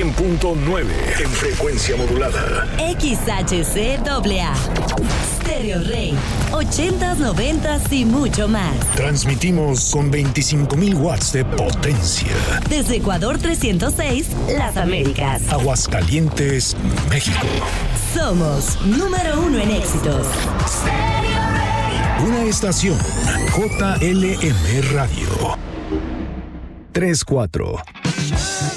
100.9 en frecuencia modulada. XHCAA. Stereo Rey. 80s, 90s y mucho más. Transmitimos con 25,000 watts de potencia. Desde Ecuador 306, Las Américas. Aguascalientes, México. Somos número 1 en éxitos. Una estación JLM Radio. 34